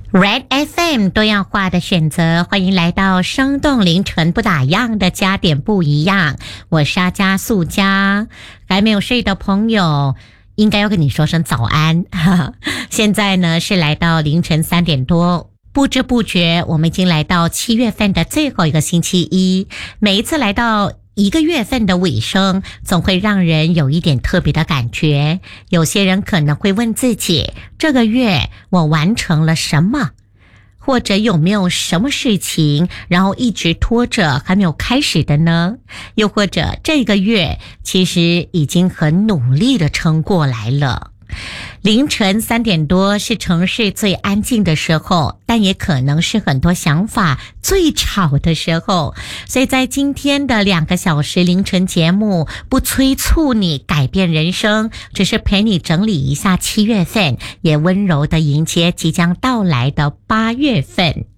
Red FM 多样化的选择，欢迎来到生动凌晨不打烊的加点不一样。我是阿加素佳，还没有睡的朋友应该要跟你说声早安。现在呢是来到凌晨3点多，不知不觉我们已经来到7月份的最后一个星期一。每一次来到一个月份的尾声，总会让人有一点特别的感觉。有些人可能会问自己，这个月我完成了什么？或者有没有什么事情然后一直拖着还没有开始的呢？又或者这个月其实已经很努力的撑过来了。凌晨3点多是城市最安静的时候，但也可能是很多想法最吵的时候。所以在今天的2个小时凌晨节目，不催促你改变人生，只是陪你整理一下7月份，也温柔的迎接即将到来的8月份。